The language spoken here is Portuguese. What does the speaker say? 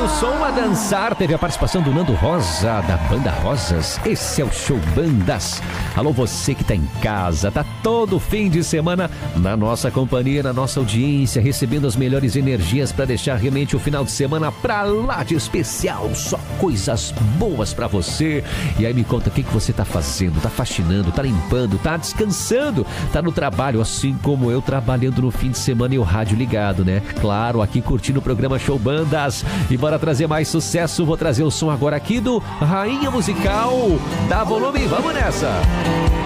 o som a dançar. Teve a participação do Nando Rosa, da Banda Rosas. Esse é o Show Bandas. Alô, você que tá em casa, tá todo fim de semana na nossa companhia, na nossa audiência, recebendo as melhores energias para deixar realmente o final de semana pra lá de especial. Só coisas boas pra você. E aí me conta o que você tá fazendo. Tá faxinando, tá limpando, tá descansando, tá no trabalho, assim como eu, trabalhando no fim de semana e o rádio ligado, né? Claro, aqui curtindo o programa Show Bandas. E bora trazer mais sucesso. Vou trazer o som agora aqui do Rainha Musical. Dá volume, vamos nessa!